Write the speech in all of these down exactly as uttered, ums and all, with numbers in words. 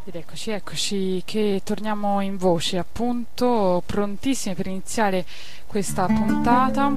Ed eccoci, eccoci che torniamo in voce, appunto, prontissimi per iniziare questa puntata.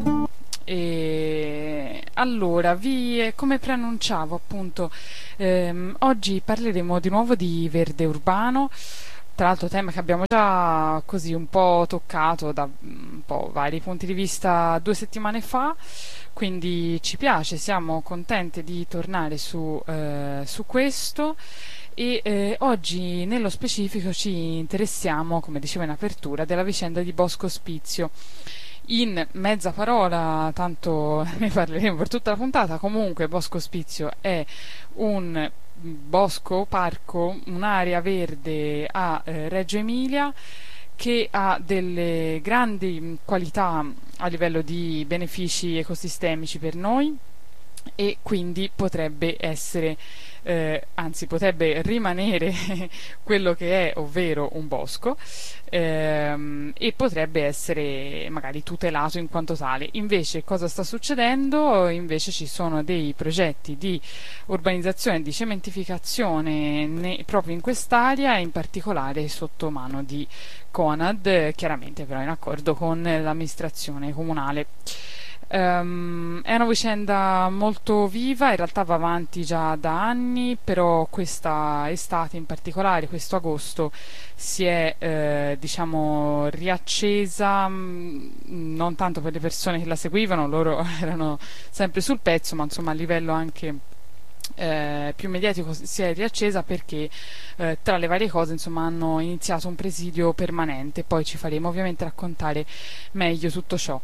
E allora, vi, eh, come preannunciavo, appunto, ehm, oggi parleremo di nuovo di verde urbano. Tra l'altro, tema che abbiamo già così un po' toccato da un po' vari punti di vista due settimane fa, quindi ci piace, siamo contenti di tornare su, eh, su questo. E eh, oggi nello specifico ci interessiamo, come dicevo in apertura, della vicenda di Bosco Ospizio. In mezza parola, tanto ne parleremo per tutta la puntata, comunque Bosco Ospizio è un bosco, parco, un'area verde a eh, Reggio Emilia che ha delle grandi qualità a livello di benefici ecosistemici per noi e quindi potrebbe essere, eh, anzi potrebbe rimanere quello che è, ovvero un bosco, ehm, e potrebbe essere magari tutelato in quanto tale. Invece cosa sta succedendo? Invece ci sono dei progetti di urbanizzazione e di cementificazione ne- proprio in quest'area, in particolare sotto mano di Conad, eh, chiaramente però in accordo con l'amministrazione comunale. Ehm, è una vicenda molto viva, in realtà va avanti già da anni, però questa estate in particolare, questo agosto, si è eh, diciamo riaccesa, mh, non tanto per le persone che la seguivano, loro erano sempre sul pezzo, ma insomma a livello anche eh, più mediatico si è riaccesa perché eh, tra le varie cose insomma hanno iniziato un presidio permanente, poi ci faremo ovviamente raccontare meglio tutto ciò.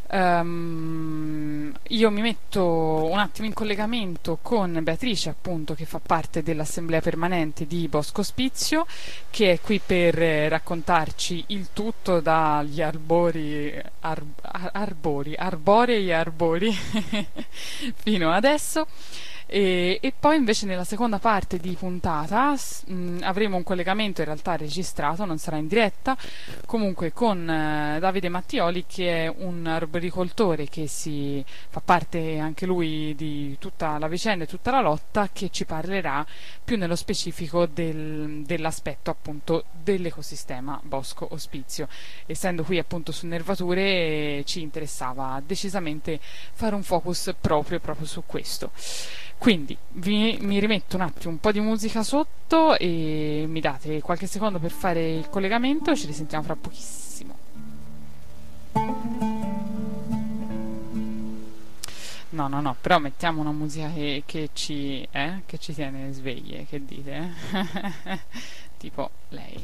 Um, io mi metto un attimo in collegamento con Beatrice, appunto, che fa parte dell'assemblea permanente di Bosco Ospizio, che è qui per eh, raccontarci il tutto dagli arbori, ar- ar- arbori, arborei e arbori fino adesso. E, e poi invece nella seconda parte di puntata s- mh, avremo un collegamento in realtà registrato, non sarà in diretta, comunque con eh, Davide Mattioli, che è un arboricoltore che si fa parte anche lui di tutta la vicenda e tutta la lotta, che ci parlerà più nello specifico del- dell'aspetto appunto dell'ecosistema Bosco Ospizio. Essendo qui appunto su nervature, eh, ci interessava decisamente fare un focus proprio, proprio su questo. Quindi vi, mi rimetto un attimo un po' di musica sotto e mi date qualche secondo per fare il collegamento e ci risentiamo fra pochissimo. No, no, no, però mettiamo una musica che, che ci, eh, che ci tiene sveglie, che dite? Tipo lei.